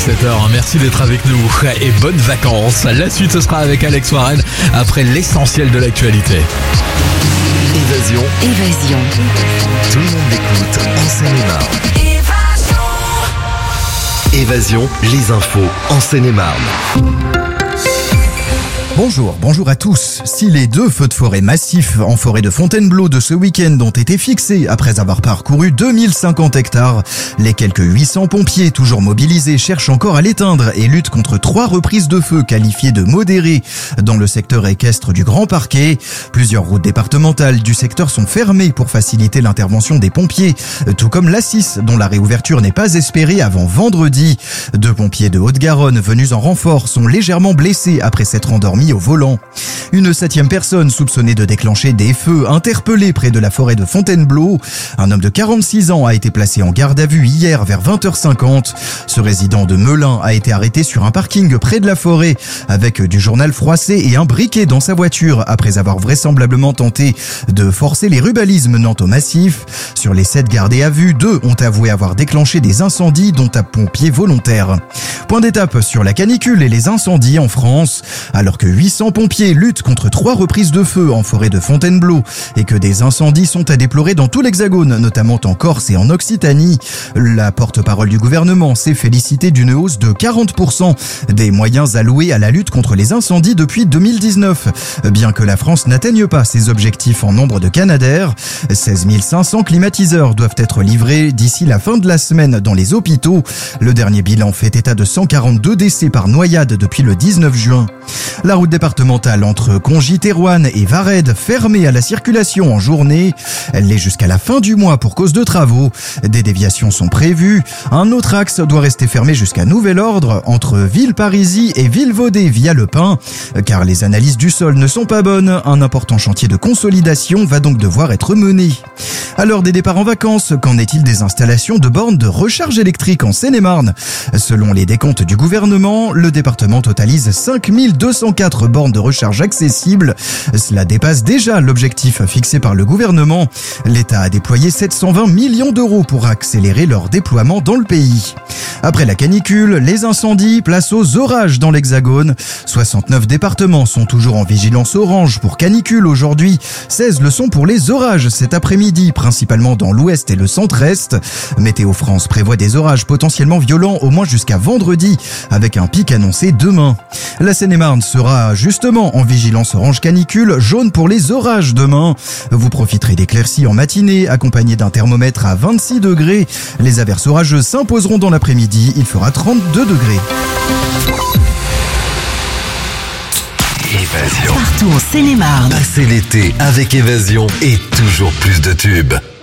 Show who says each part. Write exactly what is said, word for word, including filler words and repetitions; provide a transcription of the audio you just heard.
Speaker 1: dix-sept heures, merci d'être avec nous et bonnes vacances. La suite, ce sera avec Alex Warren après l'essentiel de l'actualité.
Speaker 2: Évasion.
Speaker 3: Évasion.
Speaker 2: Tout le monde écoute en Seine-et-Marne. Évasion, les infos en Seine-et-Marne.
Speaker 4: Bonjour, bonjour à tous. Si les deux feux de forêt massifs en forêt de Fontainebleau de ce week-end ont été fixés après avoir parcouru deux mille cinquante hectares, les quelques huit cents pompiers toujours mobilisés cherchent encore à l'éteindre et luttent contre trois reprises de feu qualifiées de modérées dans le secteur équestre du Grand Parquet. Plusieurs routes départementales du secteur sont fermées pour faciliter l'intervention des pompiers, tout comme l'A six dont la réouverture n'est pas espérée avant vendredi. Deux pompiers de Haute-Garonne venus en renfort sont légèrement blessés après s'être endormis au volant. Une septième personne soupçonnée de déclencher des feux interpellée près de la forêt de Fontainebleau. Un homme de quarante-six ans a été placé en garde à vue hier vers vingt heures cinquante. Ce résident de Melun a été arrêté sur un parking près de la forêt avec du journal froissé et un briquet dans sa voiture après avoir vraisemblablement tenté de forcer les rubalismes nantes au massif. Sur les sept gardés à vue, deux ont avoué avoir déclenché des incendies dont un pompier volontaire. Point d'étape sur la canicule et les incendies en France. Alors que huit cents pompiers luttent contre trois reprises de feu en forêt de Fontainebleau et que des incendies sont à déplorer dans tout l'Hexagone, notamment en Corse et en Occitanie, la porte-parole du gouvernement s'est félicitée d'une hausse de quarante pour cent des moyens alloués à la lutte contre les incendies depuis deux mille dix-neuf. Bien que la France n'atteigne pas ses objectifs en nombre de canadaires, seize mille cinq cents climatiseurs doivent être livrés d'ici la fin de la semaine dans les hôpitaux. Le dernier bilan fait état de cent quarante-deux décès par noyade depuis le dix-neuf juin. La route départementale entre Congy-Thérouanne et Vared fermée à la circulation en journée. Elle l'est jusqu'à la fin du mois pour cause de travaux. Des déviations sont prévues. Un autre axe doit rester fermé jusqu'à nouvel ordre entre Villeparisis et Vilvoorde via Le Pin. Car les analyses du sol ne sont pas bonnes. Un important chantier de consolidation va donc devoir être mené. À l'heure des départs en vacances, qu'en est-il des installations de bornes de recharge électrique en Seine-et-Marne ? Selon les décomptes du gouvernement, le département totalise cinq mille deux cent quatre bornes de recharge accessibles. Cela dépasse déjà l'objectif fixé par le gouvernement. L'État a déployé sept cent vingt millions d'euros pour accélérer leur déploiement dans le pays. Après la canicule, les incendies, place aux orages dans l'Hexagone. soixante-neuf départements sont toujours en vigilance orange pour canicule aujourd'hui. seize le sont pour les orages cet après-midi, principalement dans l'ouest et le centre-est. Météo France prévoit des orages potentiellement violents au moins jusqu'à vendredi, avec un pic annoncé demain. La Seine-et-Marne sera justement en vigilance orange canicule, jaune pour les orages demain. Vous profiterez d'éclaircies en matinée, accompagnées d'un thermomètre à vingt-six degrés. Les averses orageuses s'imposeront dans l'après-midi, il fera trente-deux degrés.
Speaker 2: Évasion.
Speaker 3: Partout en Seine-et-Marne.
Speaker 2: Passez l'été avec Évasion et toujours plus de tubes.